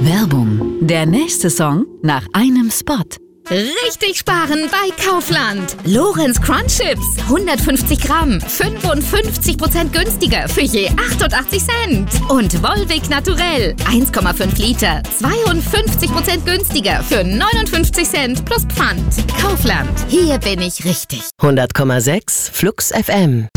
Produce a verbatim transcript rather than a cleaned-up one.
Werbung. Der nächste Song nach einem Spot. Richtig sparen bei Kaufland. Lorenz Crunch Chips, hundertfünfzig Gramm, fünfundfünfzig Prozent günstiger für je achtundachtzig Cent. Und Volvic Naturell, eins Komma fünf Liter, zweiundfünfzig Prozent günstiger für neunundfünfzig Cent plus Pfand. Kaufland, hier bin ich richtig. hundert Komma sechs Flux F M